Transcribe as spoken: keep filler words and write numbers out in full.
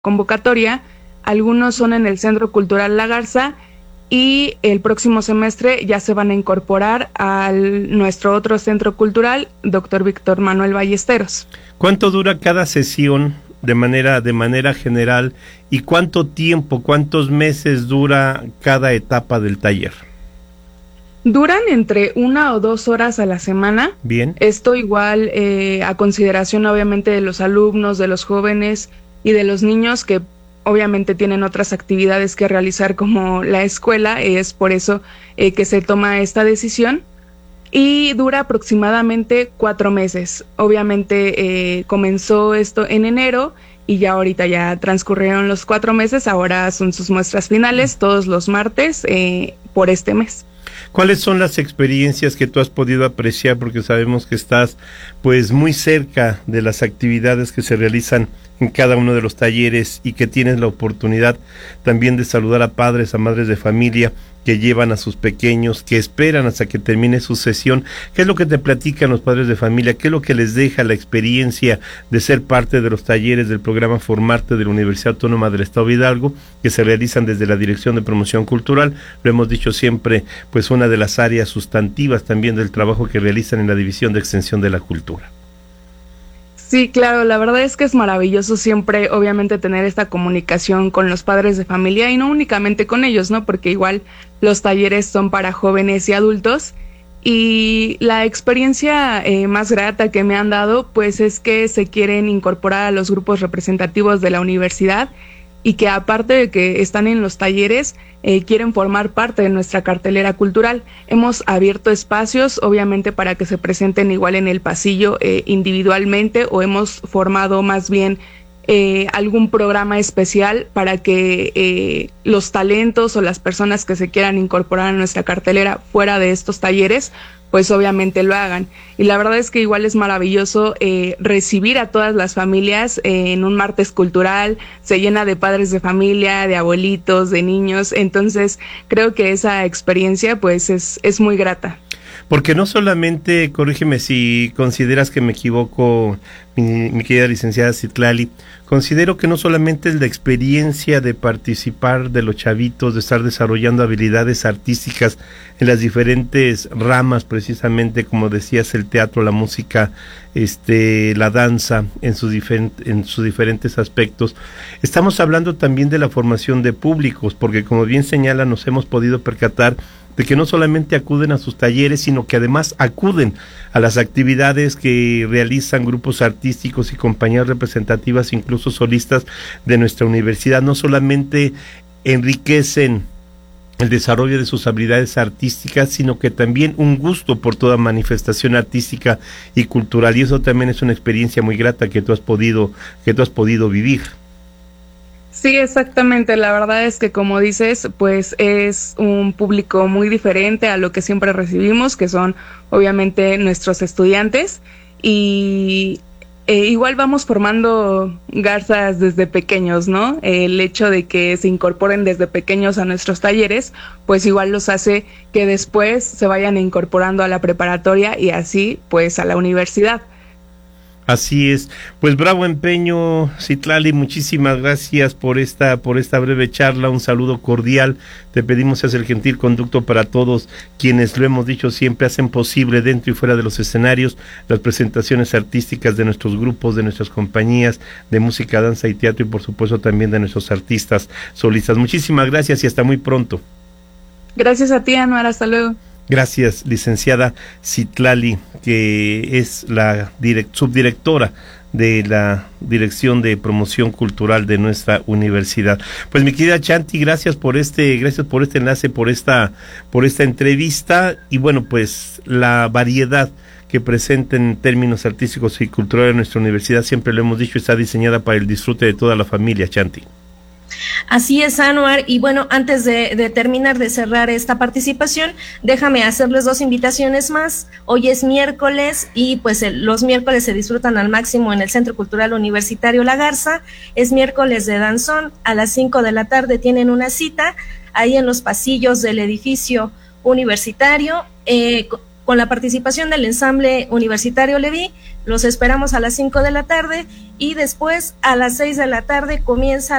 convocatoria. Algunos son en el Centro Cultural La Garza y el próximo semestre ya se van a incorporar a nuestro otro centro cultural, doctor Víctor Manuel Ballesteros. ¿Cuánto dura cada sesión de manera, de manera general y cuánto tiempo, cuántos meses dura cada etapa del taller? Duran entre una o dos horas a la semana. Bien. Esto igual eh, a consideración obviamente de los alumnos, de los jóvenes y de los niños que obviamente tienen otras actividades que realizar como la escuela, es por eso eh, que se toma esta decisión y dura aproximadamente cuatro meses. Obviamente eh, comenzó esto en enero y ya ahorita ya transcurrieron los cuatro meses, ahora son sus muestras finales todos los martes eh, por este mes. ¿Cuáles son las experiencias que tú has podido apreciar? Porque sabemos que estás pues muy cerca de las actividades que se realizan en cada uno de los talleres y que tienes la oportunidad también de saludar a padres, a madres de familia que llevan a sus pequeños, que esperan hasta que termine su sesión. ¿Qué es lo que te platican los padres de familia? ¿Qué es lo que les deja la experiencia de ser parte de los talleres del programa Formarte de la Universidad Autónoma del Estado de Hidalgo, que se realizan desde la Dirección de Promoción Cultural? Lo hemos dicho siempre, pues una de las áreas sustantivas también del trabajo que realizan en la División de Extensión de la Cultura. Sí, claro, la verdad es que es maravilloso siempre, obviamente, tener esta comunicación con los padres de familia y no únicamente con ellos, ¿no? Porque igual los talleres son para jóvenes y adultos y la experiencia eh, más grata que me han dado, pues es que se quieren incorporar a los grupos representativos de la universidad y que aparte de que están en los talleres, eh, quieren formar parte de nuestra cartelera cultural. Hemos abierto espacios, obviamente, para que se presenten igual en el pasillo eh, individualmente, o hemos formado más bien eh, algún programa especial para que eh, los talentos o las personas que se quieran incorporar a nuestra cartelera fuera de estos talleres, pues obviamente lo hagan. Y la verdad es que igual es maravilloso eh, recibir a todas las familias eh, en un martes cultural, se llena de padres de familia, de abuelitos, de niños, entonces creo que esa experiencia pues es, es muy grata. Porque no solamente, corrígeme si consideras que me equivoco, mi, mi querida licenciada Citlali, considero que no solamente es la experiencia de participar de los chavitos, de estar desarrollando habilidades artísticas en las diferentes ramas, precisamente como decías, el teatro, la música, este, la danza, en sus, diferent, en sus diferentes aspectos. Estamos hablando también de la formación de públicos, porque como bien señala, nos hemos podido percatar de que no solamente acuden a sus talleres, sino que además acuden a las actividades que realizan grupos artísticos y compañías representativas, incluso solistas de nuestra universidad. No solamente enriquecen el desarrollo de sus habilidades artísticas, sino que también un gusto por toda manifestación artística y cultural, y eso también es una experiencia muy grata que tú has podido, que tú has podido vivir. Sí, exactamente. La verdad es que, como dices, pues es un público muy diferente a lo que siempre recibimos, que son obviamente nuestros estudiantes, y eh, igual vamos formando garzas desde pequeños, ¿no? El hecho de que se incorporen desde pequeños a nuestros talleres, pues igual los hace que después se vayan incorporando a la preparatoria y así pues a la universidad. Así es, pues bravo empeño, Citlali, muchísimas gracias por esta por esta breve charla, un saludo cordial, te pedimos seas el gentil conducto para todos quienes, lo hemos dicho siempre, hacen posible dentro y fuera de los escenarios las presentaciones artísticas de nuestros grupos, de nuestras compañías de música, danza y teatro, y por supuesto también de nuestros artistas solistas. Muchísimas gracias y hasta muy pronto. Gracias a ti, Anuar, hasta luego. Gracias, licenciada Citlali, que es la direct, subdirectora de la Dirección de Promoción Cultural de nuestra universidad. Pues mi querida Chanti, gracias por este, gracias por este enlace, por esta, por esta entrevista, y bueno, pues la variedad que presenta en términos artísticos y culturales en nuestra universidad, siempre lo hemos dicho, está diseñada para el disfrute de toda la familia, Chanti. Así es, Anuar, y bueno, antes de, de terminar de cerrar esta participación, déjame hacerles dos invitaciones más. Hoy es miércoles y pues el, los miércoles se disfrutan al máximo en el Centro Cultural Universitario La Garza. Es miércoles de danzón, a las cinco de la tarde tienen una cita ahí en los pasillos del edificio universitario, eh, con la participación del ensamble universitario Leví, Los esperamos a las cinco de la tarde y después a las seis de la tarde comienza